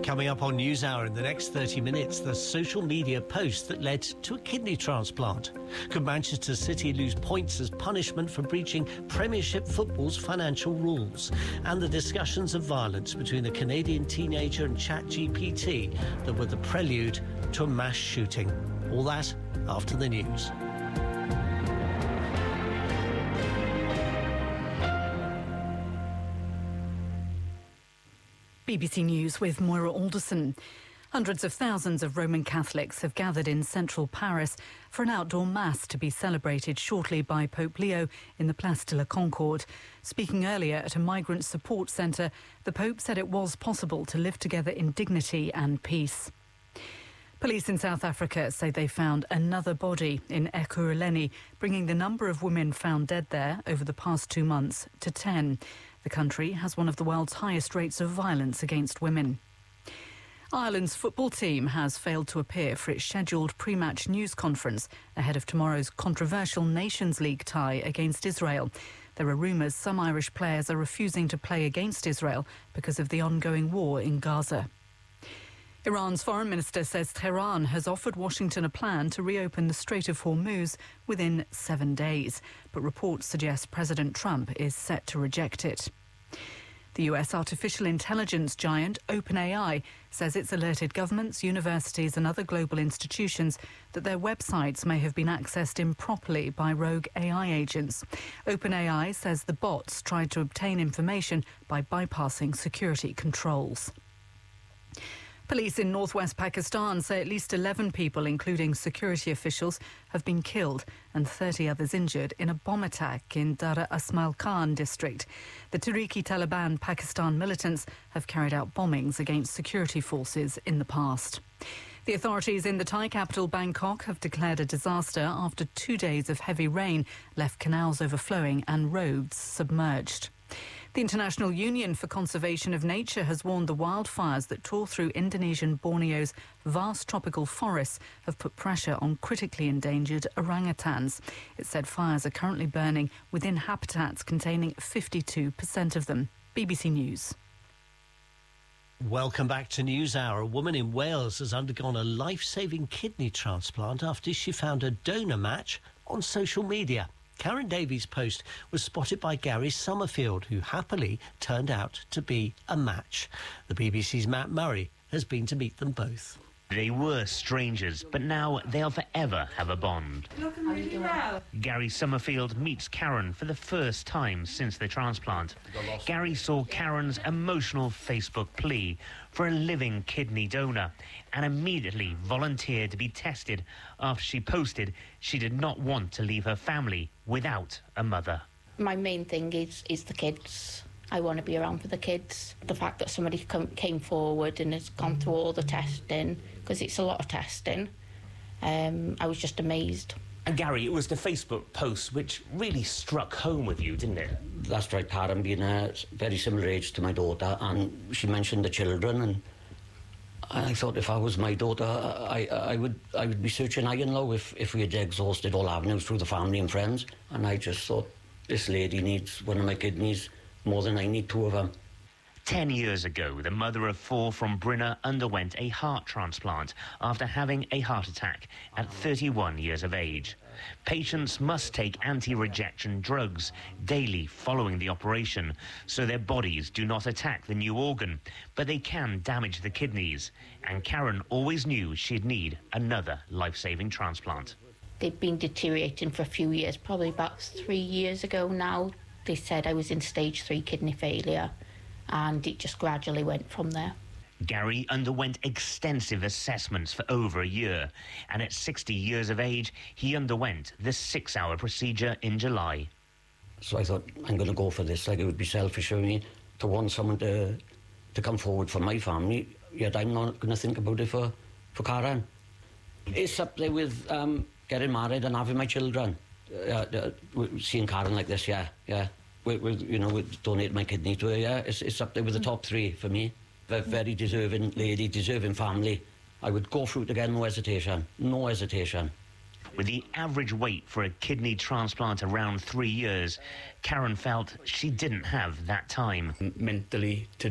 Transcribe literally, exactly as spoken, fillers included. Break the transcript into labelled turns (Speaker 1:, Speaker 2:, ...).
Speaker 1: Coming up on NewsHour in the next thirty minutes, the social media post that led to a kidney transplant. Could Manchester City lose points as punishment for breaching Premiership football's financial rules? And the discussions of violence between a Canadian teenager and ChatGPT that were the prelude to a mass shooting. All that after the news.
Speaker 2: B B C News with Moira Alderson. Hundreds of thousands of Roman Catholics have gathered in central Paris for an outdoor mass to be celebrated shortly by Pope Leo in the Place de la Concorde. Speaking earlier at a migrant support centre, the Pope said it was possible to live together in dignity and peace. Police in South Africa say they found another body in Ekurhuleni, bringing the number of women found dead there over the past two months to ten. The country has one of the world's highest rates of violence against women. Ireland's football team has failed to appear for its scheduled pre-match news conference ahead of tomorrow's controversial Nations League tie against Israel. There are rumours some Irish players are refusing to play against Israel because of the ongoing war in Gaza. Iran's foreign minister says Tehran has offered Washington a plan to reopen the Strait of Hormuz within seven days, but reports suggest President Trump is set to reject it. The U S artificial intelligence giant OpenAI says it's alerted governments, universities and other global institutions that their websites may have been accessed improperly by rogue A I agents. OpenAI says the bots tried to obtain information by bypassing security controls. Police in northwest Pakistan say at least eleven people, including security officials, have been killed and thirty others injured in a bomb attack in Dara Asmal Khan district. The Tehrik-i-Taliban Pakistan militants have carried out bombings against security forces in the past. The authorities in the Thai capital Bangkok have declared a disaster after two days of heavy rain left canals overflowing and roads submerged. The International Union for Conservation of Nature has warned the wildfires that tore through Indonesian Borneo's vast tropical forests have put pressure on critically endangered orangutans. It said fires are currently burning within habitats containing fifty-two percent of them. B B C News.
Speaker 1: Welcome back to NewsHour. A woman in Wales has undergone a life-saving kidney transplant after she found a donor match on social media. Karen Davies' post was spotted by Gary Summerfield, who happily turned out to be a match. The B B C's Matt Murray has been to meet them both.
Speaker 3: They were strangers, but now they'll forever have a bond.
Speaker 4: Looking really well.
Speaker 3: Gary Summerfield meets Karen for the first time since the transplant. Gary saw Karen's emotional Facebook plea for a living kidney donor and immediately volunteered to be tested after she posted she did not want to leave her family without a mother.
Speaker 5: My main thing is, is the kids. I want to be around for the kids. The fact that somebody come, came forward and has gone through all the testing, because it's a lot of testing, um, I was just amazed.
Speaker 6: And Gary, it was the Facebook post which really struck home with you, didn't it?
Speaker 7: That's right, Karen being a very similar age to my daughter, and she mentioned the children, and I thought if I was my daughter, I, I would I would be searching high and low if, if we had exhausted all avenues through the family and friends. And I just thought, this lady needs one of my kidneys more than I need two of them.
Speaker 3: Ten years ago, the mother of four from Brinner underwent a heart transplant after having a heart attack at thirty-one years of age. Patients must take anti-rejection drugs daily following the operation so their bodies do not attack the new organ, but they can damage the kidneys. And Karen always knew she'd need another life-saving transplant.
Speaker 5: They've been deteriorating for a few years, probably about three years ago now. They said I was in stage three kidney failure, and it just gradually went from there.
Speaker 3: Gary underwent extensive assessments for over a year, and at sixty years of age, he underwent the six-hour procedure in July.
Speaker 7: So I thought, I'm going to go for this. Like, it would be selfish of me to want someone to to come forward for my family, yet I'm not going to think about it for, for Karen. It's up there with um, getting married and having my children. Uh, uh, seeing Karen like this, yeah, yeah. With, with, you know, with donate my kidney to her, yeah. It's, it's up there with the top three for me. A very deserving lady, deserving family. I would go through it again, no hesitation, no hesitation.
Speaker 3: With the average wait for a kidney transplant around three years, Karen felt she didn't have that time.
Speaker 8: Mentally, to